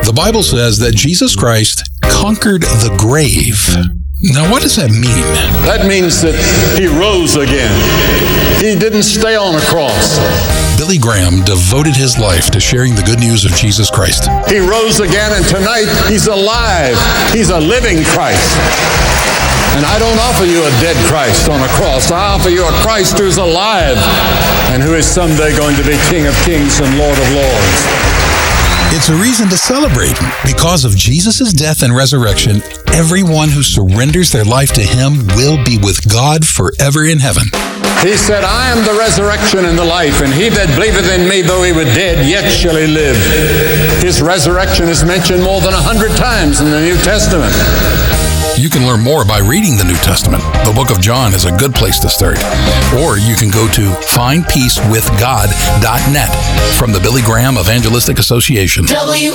The Bible says that Jesus Christ conquered the grave. Now, what does that mean? That means that he rose again. He didn't stay on a cross. Billy Graham devoted his life to sharing the good news of Jesus Christ. He rose again, and tonight he's alive. He's a living Christ. And I don't offer you a dead Christ on a cross. I offer you a Christ who's alive and who is someday going to be King of Kings and Lord of Lords. It's a reason to celebrate. Because of Jesus' death and resurrection, everyone who surrenders their life to him will be with God forever in heaven. He said, I am the resurrection and the life, and he that believeth in me, though he were dead, yet shall he live. His resurrection is mentioned more than 100 times in the New Testament. You can learn more by reading the New Testament. The book of John is a good place to start. Or you can go to findpeacewithgod.net from the Billy Graham Evangelistic Association.